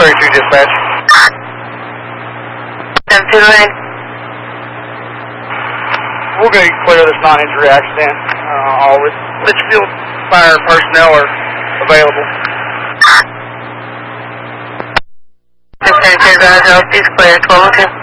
32 dispatch. 729. We're going to clear this non-injury accident. All Litchfield fire personnel are available. 632 guys, please clear 1202.